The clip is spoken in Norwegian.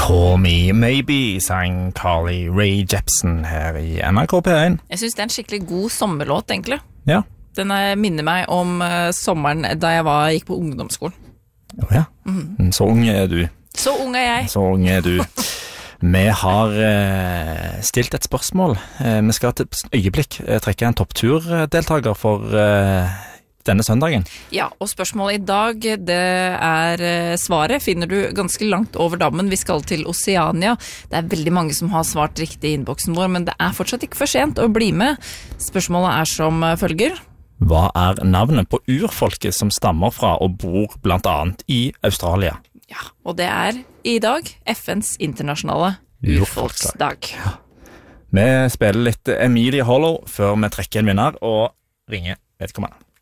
Call Me Maybe, sang Carly Rae Jepsen her i NRK P1. Jeg synes det er en skikkelig god sommerlåt, egentlig. Ja. Den minner meg om sommeren da jeg gikk på ungdomsskolen. Ja. Så ung er du. Så ung er jeg. Så ung er du. Vi har stilt et spørsmål. Vi skal til et øyeblikk trekke en toppturdeltager for denne søndagen. Ja, og spørsmålet i dag, det svaret finner du ganske langt over dammen. Vi skal til Oceania. Det er veldig mange som har svart riktig i innboksen vår, men det er fortsatt ikke for sent å bli med. Spørsmålet er som følger. Hva er navnet på urfolket som stammer fra og bor blant annet i Australia? Ja, og det er i dag FNs internasjonale urfolksdag. Ja. Vi spiller litt Emilie Hollow før vi trekker en vinner og ringer vedkommende.